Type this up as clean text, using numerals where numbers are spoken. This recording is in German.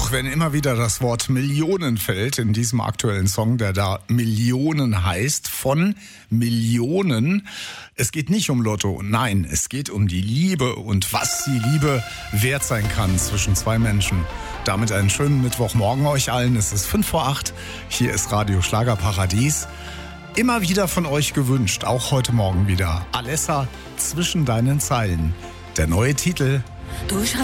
auch wenn immer wieder das Wort Millionen fällt in diesem aktuellen Song, der da Millionen heißt, von Millionen. Es geht nicht um Lotto, nein, es geht um die Liebe und was die Liebe wert sein kann zwischen zwei Menschen. Damit einen schönen Mittwochmorgen euch allen. Es ist 7:55. Hier ist Radio Schlagerparadies. Immer wieder von euch gewünscht, auch heute Morgen wieder. Alessa, zwischen deinen Zeilen. Der neue Titel. Du